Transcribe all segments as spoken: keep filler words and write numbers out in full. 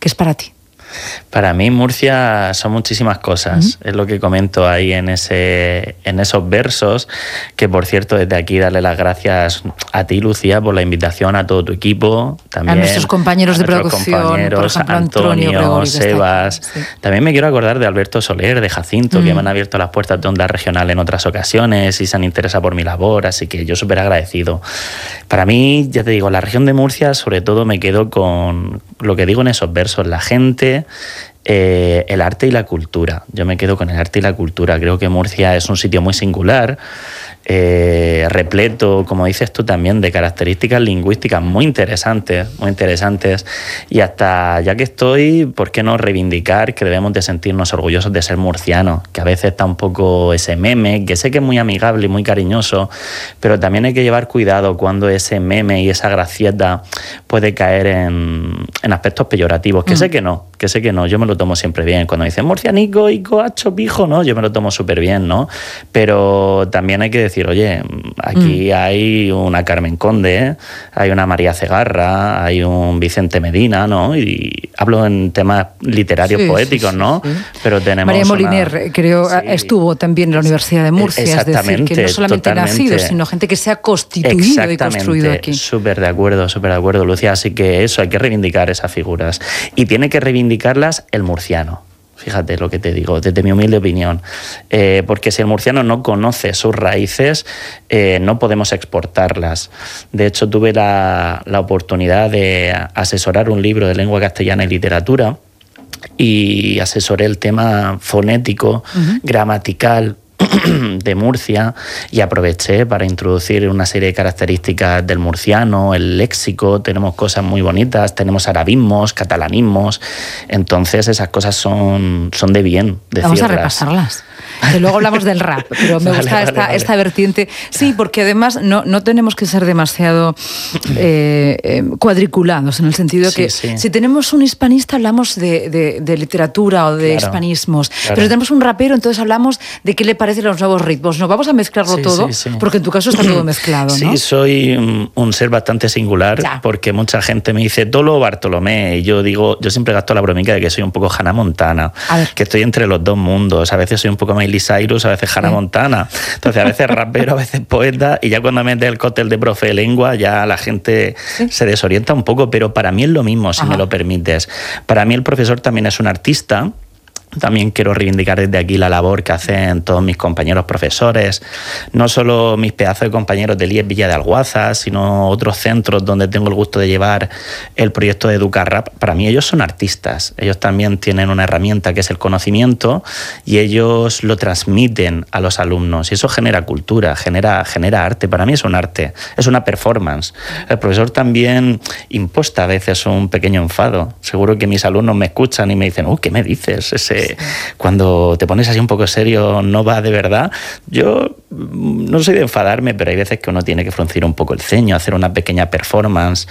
¿Qué es para ti? Para mí Murcia son muchísimas cosas, uh-huh. es lo que comento ahí en ese en esos versos, que por cierto desde aquí darle las gracias a ti, Lucía, por la invitación, a todo tu equipo, también a nuestros compañeros a de nuestros producción, compañeros, por ejemplo, Antonio, Antonio Sebas, sí. También me quiero acordar de Alberto Soler, de Jacinto, uh-huh. que me han abierto las puertas de Onda Regional en otras ocasiones y se han interesado por mi labor, así que yo súper agradecido. Para mí, ya te digo, la región de Murcia, sobre todo me quedo con lo que digo en esos versos, la gente, eh, el arte y la cultura. Yo me quedo con el arte y la cultura. Creo que Murcia es un sitio muy singular, eh, repleto, como dices tú también, de características lingüísticas muy interesantes, muy interesantes. Y hasta, ya que estoy, ¿por qué no reivindicar que debemos de sentirnos orgullosos de ser murcianos? Que a veces está un poco ese meme, que sé que es muy amigable y muy cariñoso, pero también hay que llevar cuidado cuando ese meme y esa gracieta puede caer en, en aspectos peyorativos, que mm. sé que no, que sé que no, yo me lo tomo siempre bien. Cuando dicen murcianico y coacho pijo, ¿no? Yo me lo tomo súper bien, ¿no? Pero también hay que decir, oye, aquí mm. hay una Carmen Conde, ¿eh? Hay una María Cegarra, hay un Vicente Medina, ¿no? Y hablo en temas literarios sí, poéticos, sí, sí, ¿no? Sí. Pero tenemos María Moliner, una... creo, sí. estuvo también en la Universidad de Murcia, es decir, que no solamente nacido, sino gente que se ha constituido y construido aquí. Súper de acuerdo, súper de acuerdo, Lucía. Así que eso, hay que reivindicar esas figuras. Y tiene que reivindicarlas el murciano. Fíjate lo que te digo, desde mi humilde opinión. Eh, porque si el murciano no conoce sus raíces, eh, no podemos exportarlas. De hecho, tuve la, la oportunidad de asesorar un libro de lengua castellana y literatura y asesoré el tema fonético, uh-huh. gramatical, de Murcia, y aproveché para introducir una serie de características del murciano, el léxico. Tenemos cosas muy bonitas, tenemos arabismos, catalanismos, entonces esas cosas son, son de bien decirlas. Vamos a repasarlas. Que luego hablamos del rap, pero me vale, gusta vale, esta, vale. esta vertiente. Sí, porque además no, no tenemos que ser demasiado eh, eh, cuadriculados, en el sentido sí, que sí. si tenemos un hispanista hablamos de, de, de literatura o de claro, hispanismos, claro. pero si tenemos un rapero entonces hablamos de qué le parecen los nuevos ritmos. No, vamos a mezclarlo sí, todo, sí, sí. porque en tu caso está todo mezclado, ¿no? Sí, soy un, un ser bastante singular, ya. porque mucha gente me dice Tolo o Bartolomé, y yo digo, yo siempre gasto la bromica de que soy un poco Hannah Montana, que estoy entre los dos mundos. A veces soy un poco más Miley Cyrus, a veces Hannah sí. Montana. Entonces, a veces rapero, a veces poeta, y ya cuando mete el cóctel de profe de lengua, ya la gente sí. se desorienta un poco, pero para mí es lo mismo, si Ajá. me lo permites. Para mí el profesor también es un artista. También quiero reivindicar desde aquí la labor que hacen todos mis compañeros profesores, no solo mis pedazos de compañeros del I E S Villa de Alguaza, sino otros centros donde tengo el gusto de llevar el proyecto de EducaRap. Para mí ellos son artistas, ellos también tienen una herramienta que es el conocimiento y ellos lo transmiten a los alumnos y eso genera cultura, genera, genera arte. Para mí es un arte, es una performance. El profesor también imposta a veces un pequeño enfado. Seguro que mis alumnos me escuchan y me dicen, uh, ¿qué me dices? Ese cuando te pones así un poco serio no va de verdad. Yo no soy de enfadarme, pero hay veces que uno tiene que fruncir un poco el ceño, hacer una pequeña performance.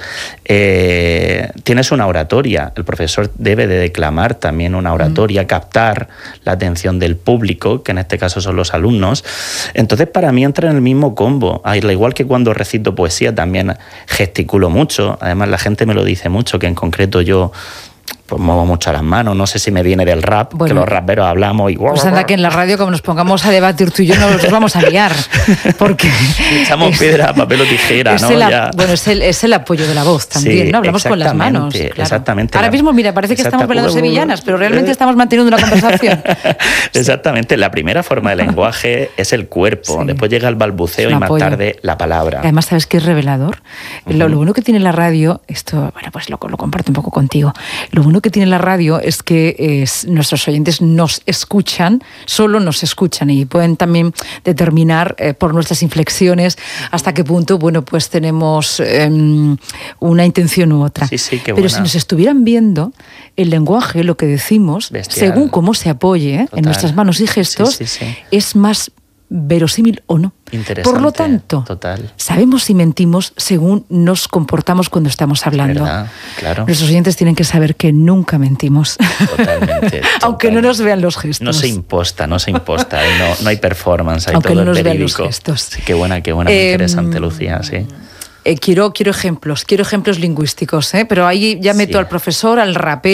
Eh, tienes una oratoria, el profesor debe de declamar también una oratoria, mm. captar la atención del público, que en este caso son los alumnos. Entonces para mí entra en el mismo combo. Al igual que cuando recito poesía también gesticulo mucho, además la gente me lo dice mucho, que en concreto yo pues muevo mucho las manos, no sé si me viene del rap, bueno, que los raperos hablamos y... Pues anda que en la radio como nos pongamos a debatir tú y yo nos vamos a liar, porque... Echamos es, piedra, papel o tijera, ¿no? El, ya. Bueno, es el, es el apoyo de la voz también, sí, ¿no? Hablamos con las manos. Claro. Exactamente. Ahora mismo, mira, parece que estamos bailando sevillanas, pero realmente estamos manteniendo una conversación. Exactamente, la primera forma de lenguaje es el cuerpo, sí. después llega el balbuceo y más apoyo. tarde la palabra. Además, ¿sabes qué es revelador? Uh-huh. Lo, lo bueno que tiene la radio, esto, bueno, pues lo, lo comparto un poco contigo, lo bueno que tiene la radio es que eh, nuestros oyentes nos escuchan, solo nos escuchan y pueden también determinar eh, por nuestras inflexiones hasta qué punto, bueno, pues tenemos eh, una intención u otra. Sí, sí, qué Pero buena. si nos estuvieran viendo, el lenguaje, lo que decimos, Bestial. según cómo se apoye eh, en nuestras manos y gestos, sí, sí, sí. es más verosímil o no. Por lo tanto, total. sabemos si mentimos según nos comportamos cuando estamos hablando. ¿Verdad? Claro. Nuestros oyentes tienen que saber que nunca mentimos. Totalmente. Aunque no nos vean los gestos. No se imposta, no se imposta. No, no hay performance, hay Aunque todo no nos el vean los gestos. Sí, qué buena, qué buena, muy eh, interesante, Lucía, sí. Eh, quiero, quiero ejemplos, quiero ejemplos lingüísticos, ¿eh? Pero ahí ya meto sí. al profesor, al rapero.